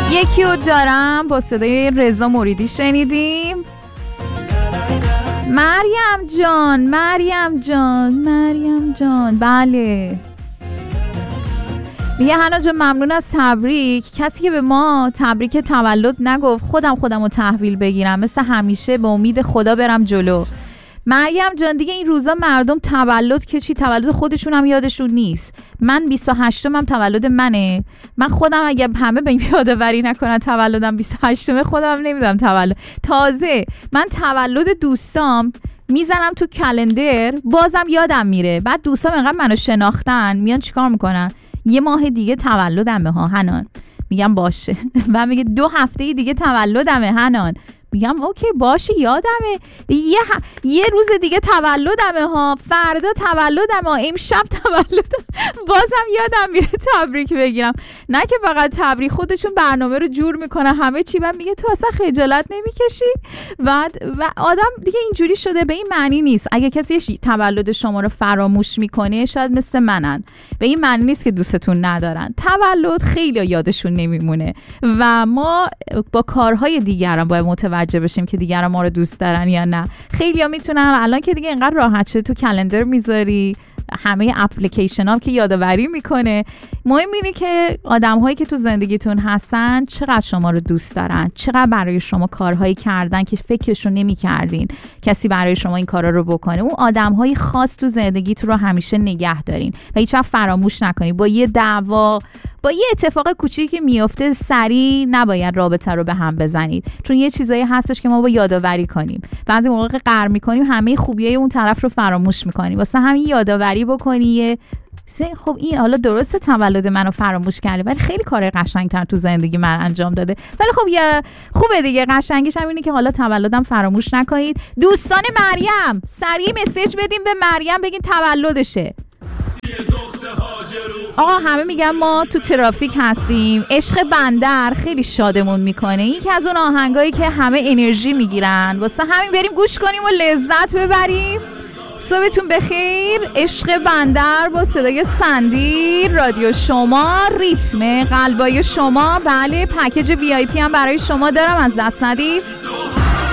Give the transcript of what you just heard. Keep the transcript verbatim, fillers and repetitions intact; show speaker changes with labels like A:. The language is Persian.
A: یکی رو دارم با صدای رضا مریدی شنیدیم. مریم جان، مریم جان، مریم جان، بله. میگه حنا جان ممنون از تبریک. کسی که به ما تبریک تولد نگفت خودم خودم رو تحویل بگیرم، مثل همیشه به امید خدا برم جلو. مریم جان دیگه این روزا مردم تولد که چی، تولد خودشون هم یادشون نیست. من بیست و هشتم هم تولد منه. من خودم اگه همه به این یادآوری نکنن تولدم بیست و هشتم، خودم هم نمیدونم تولد. تازه من تولد دوستام میزنم تو کلندر بازم یادم میره. بعد دوستام انقدر منو شناختن میان چیکار میکنن؟ یه ماه دیگه تولدمه ها حنان. میگم باشه. و میگه دو هفته دیگه تولدمه حنان. میگم اوکی باشه یادمه. یه, ه... یه روز دیگه تولدمه ها، فردا تولدمه ها، امشب تولدم، بازم یادم میره تبریک بگیرم. نه که فقط تبریک، خودشون برنامه رو جور میکنه همه چی. من میگه تو اصلا خجالت نمیکشی؟ بعد و آدم دیگه اینجوری شده. به این معنی نیست اگه کسی تولد شما رو فراموش میکنه شاید مثل منن، به این معنی نیست که دوستتون ندارن. تولد خیلی یادشون نمیمونه و ما با کارهای دیگران باید متوجه بشیم که دیگران ما رو دوست دارن یا نه. خیلی ها میتونن الان که دیگه اینقدر راحت شده تو کلندر میذاری، همه اپلیکیشن ها که یادآوری میکنه. مهم اینه که آدم هایی که تو زندگیتون هستن چقدر شما رو دوست دارن، چقدر برای شما کارهایی کردن که فکرشو نمی کردین کسی برای شما این کارا رو بکنه. اون آدم های خاص تو زندگیتون رو همیشه نگه دارین و هیچ وقت فراموش نکنین. با یه دعوا، با یه اتفاق کوچیکی که میفته سریع نباید رابطه رو به هم بزنید، چون یه چیزایی هستش که ما با یادآوری کنیم. بعضی موقع قهر میکنیم همه خوبیای اون طرف رو فراموش میکنیم. واسه همین یادآوری بکنی. خب این حالا درسته تولد منو فراموش کرده ولی خیلی کار قشنگتر تو زندگی من انجام داده. ولی خب یه خوبه دیگه، قشنگیش هم اینه که حالا تولدم فراموش نکنید. دوستان مریم سریع مسیج بدیم به مریم بگین تولدشه. آقا همه میگن ما تو ترافیک هستیم. عشق بندر خیلی شادمون میکنه. یکی از اون آهنگایی که همه انرژی میگیرن. واسه همین بریم گوش کنیم و لذت ببریم. صبحتون بخیر. عشق بندر با صدای سندی، رادیو شما، ریتم قلبای شما. بله پکیج وی آی پی هم برای شما دارم، از دست ندید.